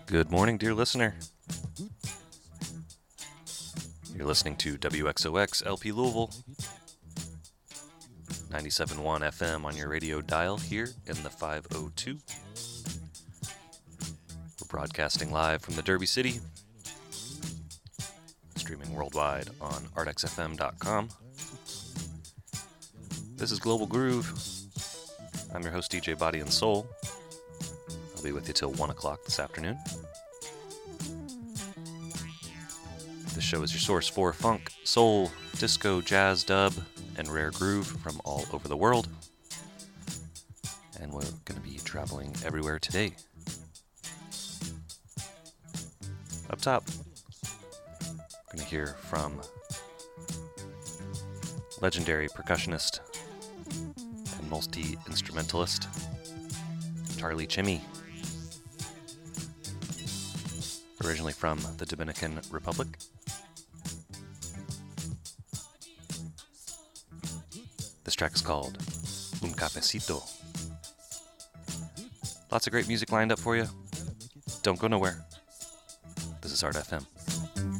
Good morning, dear listener. You're listening to WXOX LP Louisville, 97.1 FM on your radio dial here in the 502. We're broadcasting live from the Derby City, streaming worldwide on artxfm.com. This is Global Groove. I'm your host, DJ Body and Soul. I'll be with you till 1 o'clock this afternoon. This show is your source for funk, soul, disco, jazz, dub, and rare groove from all over the world. And we're going to be traveling everywhere today. Up top, we're going to hear from legendary percussionist and multi-instrumentalist Charlie Chimmy, originally from the Dominican Republic. This track is called Un Cafecito. Lots of great music lined up for you. Don't go nowhere. This is Art FM.